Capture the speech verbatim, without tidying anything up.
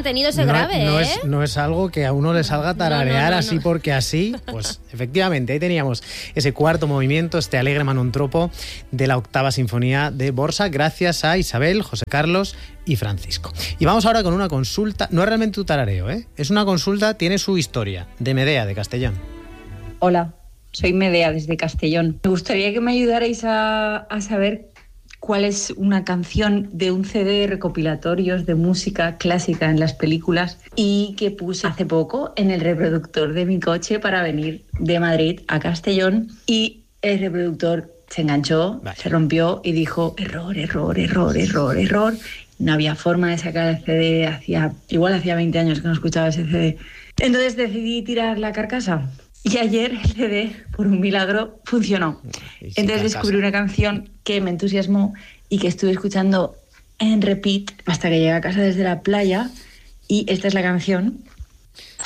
mantenido ese no, grave, no ¿eh? Es, no es algo que a uno le salga tararear no, no, no, así no. porque así. Pues efectivamente, ahí teníamos ese cuarto movimiento, este alegre manontropo de la octava sinfonía de Borsa, gracias a Isabel, José Carlos y Francisco. Y vamos ahora con una consulta, no es realmente un tarareo, ¿eh? Es una consulta, tiene su historia, de Medea, de Castellón. Hola, soy Medea desde Castellón. Me gustaría que me ayudarais a, a saber cuál es una canción de un C D de recopilatorios de música clásica en las películas y que puse hace poco en el reproductor de mi coche para venir de Madrid a Castellón, y el reproductor se enganchó, Vaya. se rompió y dijo error, error, error, error, error. No había forma de sacar el C D, hacía, igual hacía veinte años que no escuchaba ese C D. Entonces decidí tirar la carcasa. Y ayer el C D, por un milagro, funcionó. Entonces descubrí una canción que me entusiasmó y que estuve escuchando en repeat hasta que llegué a casa desde la playa. Y esta es la canción.